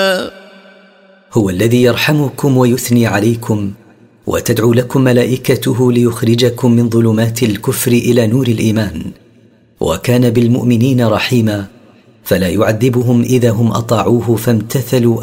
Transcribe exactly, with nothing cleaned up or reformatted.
هو الذي يرحمكم ويثني عليكم وتدعو لكم ملائكته ليخرجكم من ظلمات الكفر إلى نور الإيمان، وكان بالمؤمنين رحيما، فلا يعذبهم إذا هم أطاعوه فامتثلوا